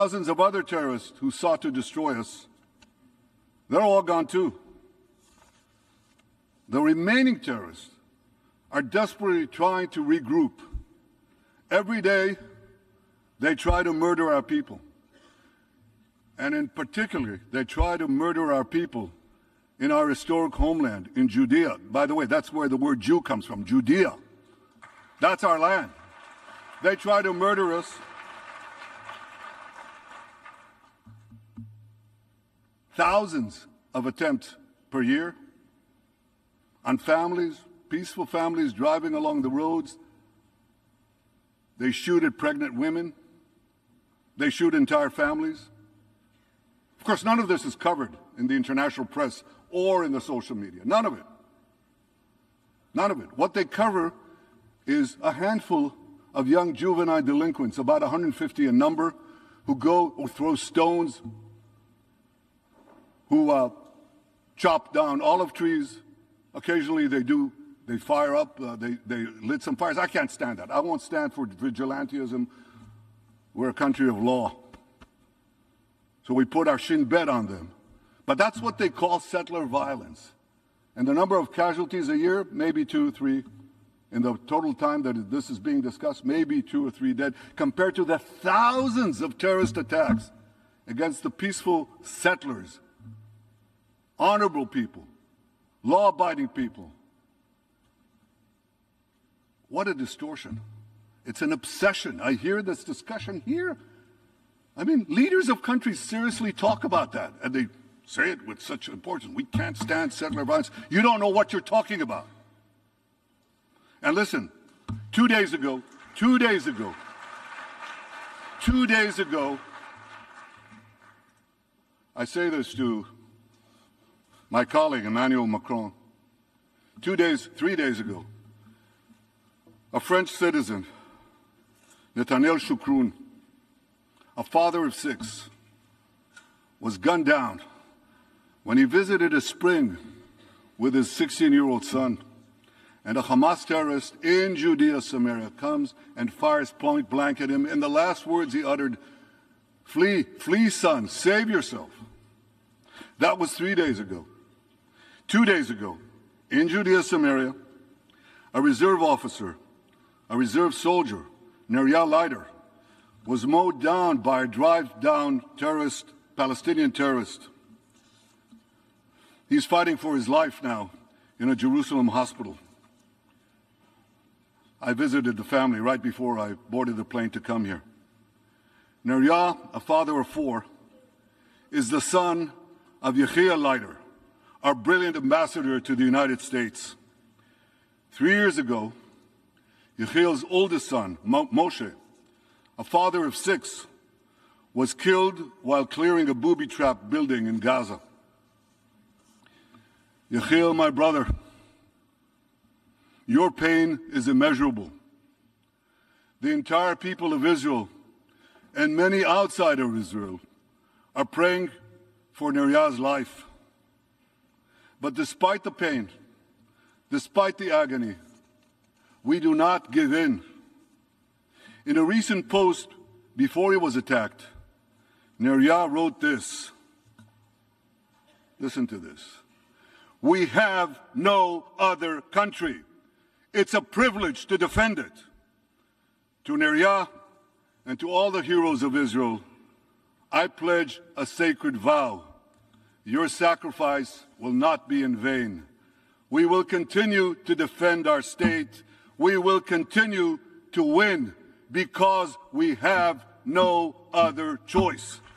Thousands of other terrorists who sought to destroy us, they're all gone too. The remaining terrorists are desperately trying to regroup. Every day, they try to murder our people. And in particular, they try to murder our people in our historic homeland, in Judea. By the way, that's where the word Jew comes from, Judea. That's our land. They try to murder us. Thousands of attempts per year on families, peaceful families driving along the roads. They shoot at pregnant women. They shoot entire families. Of course, none of this is covered in the international press or in the social media. None of it. None of it. What they cover is a handful of young juvenile delinquents, about 150 in number, who go or throw stones, who chop down olive trees. Occasionally they fire up, they lit some fires. I can't stand that. I won't stand for vigilantism. We're a country of law. So we put our shin bet on them. But that's what they call settler violence. And the number of casualties a year, maybe 2 or 3. In the total time that this is being discussed, maybe 2 or 3 dead, compared to the thousands of terrorist attacks against the peaceful settlers, honorable people, law-abiding people. What a distortion. It's an obsession. I hear this discussion here. I mean, leaders of countries seriously talk about that, and they say it with such importance. We can't stand settler violence. You don't know what you're talking about. And listen, 2 days ago, I say this to my colleague, Emmanuel Macron. 3 days ago, a French citizen, Nathaniel Choukroun, a father of 6, was gunned down when he visited a spring with his 16-year-old son. And a Hamas terrorist in Judea, Samaria, comes and fires point blank at him. And the last words he uttered, "Flee, flee, son, save yourself." That was 3 days ago. 2 days ago, in Judea, Samaria, a reserve officer, a reserve soldier, Neria Leiter, was mowed down by a drive-down terrorist, Palestinian terrorist. He's fighting for his life now in a Jerusalem hospital. I visited the family right before I boarded the plane to come here. Neria, a father of 4, is the son of Yechiel Leiter, our brilliant ambassador to the United States. 3 years ago, Yechiel's oldest son, Moshe, a father of 6, was killed while clearing a booby-trapped building in Gaza. Yechiel, my brother, your pain is immeasurable. The entire people of Israel and many outside of Israel are praying for Neria's life. But despite the pain, despite the agony, we do not give in. In a recent post before he was attacked, Neria wrote this. Listen to this. "We have no other country. It's a privilege to defend it." To Neria and to all the heroes of Israel, I pledge a sacred vow. Your sacrifice will not be in vain. We will continue to defend our state. We will continue to win because we have no other choice.